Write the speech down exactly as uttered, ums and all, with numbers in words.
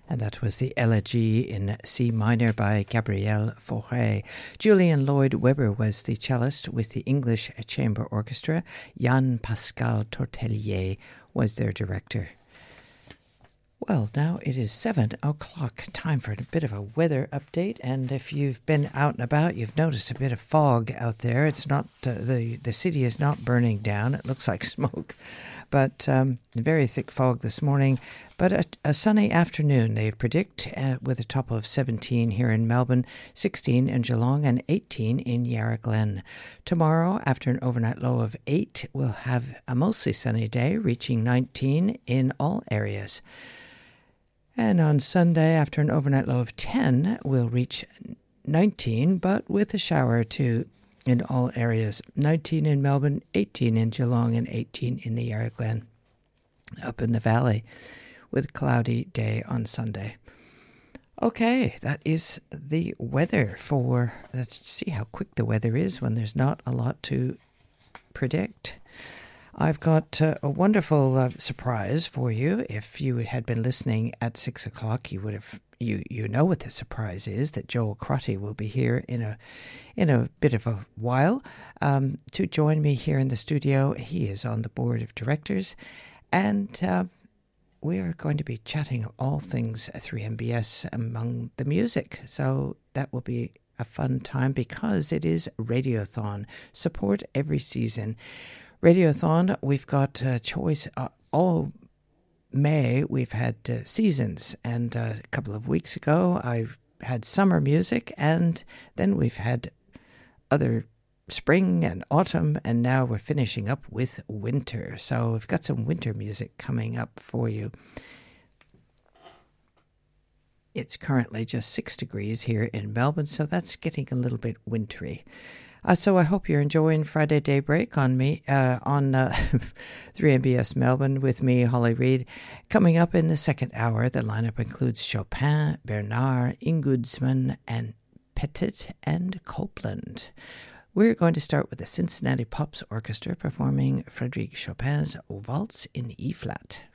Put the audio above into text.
And that was the Elegy in C minor by Gabriel Fauré. Julian Lloyd Webber was the cellist with the English Chamber Orchestra. Jan Pascal Tortelier was their director. Well, now it is seven o'clock, time for a bit of a weather update, and if you've been out and about, you've noticed a bit of fog out there. It's not, uh, the, the city is not burning down. It looks like smoke, but um, very thick fog this morning, but a, a sunny afternoon they predict, uh, with a top of seventeen here in Melbourne, sixteen in Geelong, and eighteen in Yarra Glen. Tomorrow, after an overnight low of eight, we'll have a mostly sunny day, reaching nineteen in all areas. And on Sunday, after an overnight low of ten, we'll reach nineteen, but with a shower or two in all areas. nineteen in Melbourne, eighteen in Geelong, and eighteen in the Yarra Glen. Up in the valley, with a cloudy day on Sunday. Okay, that is the weather for, let's see how quick the weather is when there's not a lot to predict. I've got uh, a wonderful uh, surprise for you. If you had been listening at six o'clock, you would have you you know what the surprise is. That Joel Crotty will be here in a in a bit of a while um, to join me here in the studio. He is on the board of directors, and uh, we are going to be chatting all things three M B S among the music. So that will be a fun time because it is Radiothon. Support every season. Radiothon, we've got uh, choice uh, all May. We've had uh, seasons, and uh, a couple of weeks ago I had summer music, and then we've had other spring and autumn, and now we're finishing up with winter. So we've got some winter music coming up for you. It's currently just six degrees here in Melbourne, so that's getting a little bit wintry. Uh, so I hope you're enjoying Friday Daybreak on me uh, on uh, three M B S Melbourne with me, Holly Reid. Coming up in the second hour, the lineup includes Chopin, Bernard, Ingoodsman, and Petit and Copeland. We're going to start with the Cincinnati Pops Orchestra performing Frédéric Chopin's Waltz in E-flat.